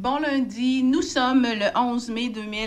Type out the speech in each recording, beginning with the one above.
Bon lundi, nous sommes le 11 mai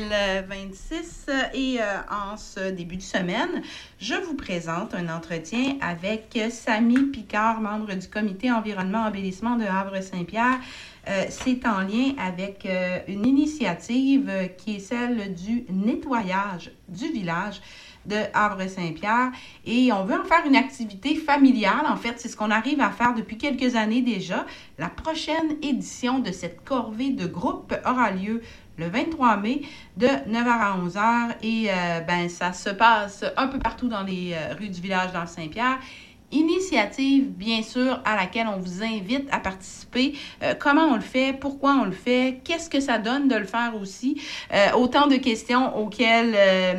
2026 et en ce début de semaine, je vous présente un entretien avec Samy Picard, membre du comité environnement-embellissement de Havre-Saint-Pierre. C'est en lien avec une initiative qui est celle du nettoyage du village de Havre-Saint-Pierre et on veut en faire une activité familiale. En fait, c'est ce qu'on arrive à faire depuis quelques années déjà. La prochaine édition de cette corvée de groupe aura lieu le 23 mai de 9h à 11h et ça se passe un peu partout dans les rues du village d'Havre-Saint-Pierre. Initiative, bien sûr, à laquelle on vous invite à participer. Comment on le fait? Pourquoi on le fait? Qu'est-ce que ça donne de le faire aussi? Autant de questions auxquelles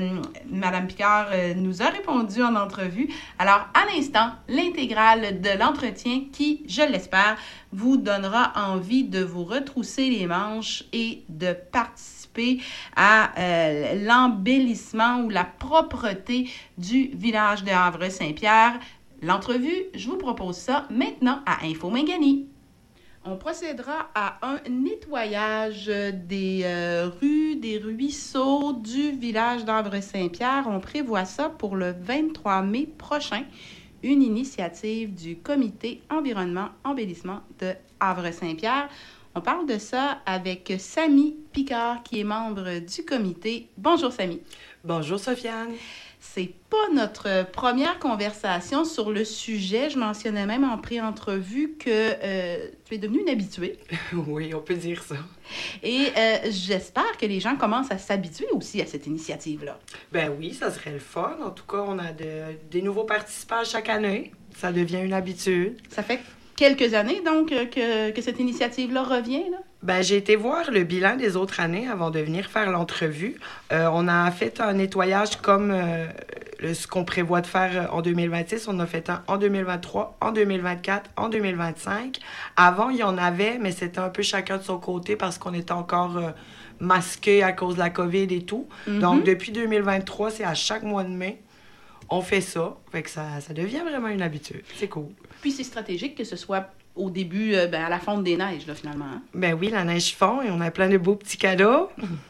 Mme Picard nous a répondu en entrevue. Alors, à l'instant, l'intégrale de l'entretien qui, je l'espère, vous donnera envie de vous retrousser les manches et de participer à l'embellissement ou la propreté du village de Havre-Saint-Pierre. L'entrevue, je vous propose ça maintenant à Info Mingani. On procédera à un nettoyage des rues, des ruisseaux du village d'Havre-Saint-Pierre. On prévoit ça pour le 23 mai prochain. Une initiative du comité environnement-embellissement de Havre-Saint-Pierre. On parle de ça avec Samy Picard, qui est membre du comité. Bonjour, Samy. Bonjour, Sofiane. C'est pas notre première conversation sur le sujet. Je mentionnais même en pré-entrevue que tu es devenue une habituée. Oui, on peut dire ça. Et j'espère que les gens commencent à s'habituer aussi à cette initiative-là. Ben oui, ça serait le fun. En tout cas, on a des nouveaux participants chaque année. Ça devient une habitude. Ça fait quelques années, donc, que cette initiative-là revient, là? Ben, j'ai été voir le bilan des autres années avant de venir faire l'entrevue. On a fait un nettoyage comme ce qu'on prévoit de faire en 2026. On a fait un en 2023, en 2024, en 2025. Avant, il y en avait, mais c'était un peu chacun de son côté parce qu'on était encore masqués à cause de la COVID et tout. Mm-hmm. Donc, depuis 2023, c'est à chaque mois de mai. On fait ça. Fait que ça devient vraiment une habitude. C'est cool. Puis, c'est stratégique que ce soit au début, à la fonte des neiges, là, finalement. Hein? Ben oui, la neige fond et on a plein de beaux petits cadeaux.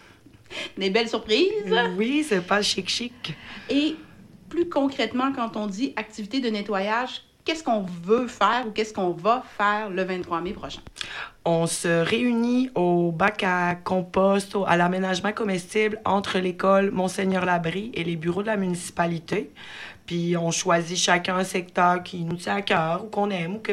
Des belles surprises. Oui, c'est pas chic. Et plus concrètement, quand on dit activité de nettoyage, qu'est-ce qu'on veut faire ou qu'est-ce qu'on va faire le 23 mai prochain? On se réunit au bac à compost, à l'aménagement comestible entre l'école Monseigneur-Labrie et les bureaux de la municipalité. Puis on choisit chacun un secteur qui nous tient à cœur ou qu'on aime ou que